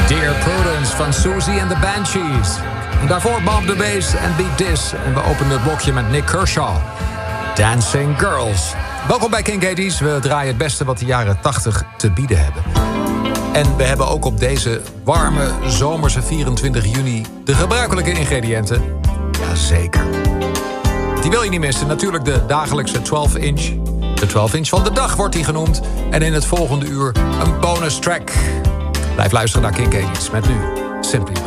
Dear Prudence van Susie and the Banshees. En daarvoor Bob the Bass en Beat This. En we openen het blokje met Nick Kershaw. Dancing Girls. Welkom bij Kink 80's. We draaien het beste wat de jaren 80 te bieden hebben. En we hebben ook op deze warme zomerse 24 juni... de gebruikelijke ingrediënten. Jazeker. Die wil je niet missen. Natuurlijk de dagelijkse 12-inch. De 12-inch van de dag wordt die genoemd. En in het volgende uur een bonus track. Blijf luisteren naar Kink 80's met nu Simply Red.